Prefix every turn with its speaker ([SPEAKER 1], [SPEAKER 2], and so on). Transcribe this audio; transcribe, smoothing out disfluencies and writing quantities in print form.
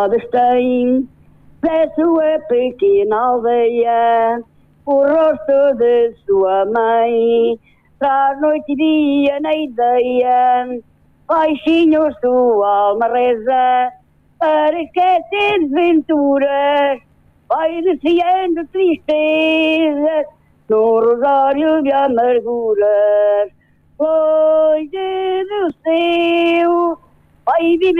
[SPEAKER 1] Tem da sua pequena aldeia o rosto de sua mãe, traz noite e dia na ideia, baixinho sua alma reza, para esquecer desventuras, vai desfiando tristezas, no rosário de amarguras, longe do céu, vai viver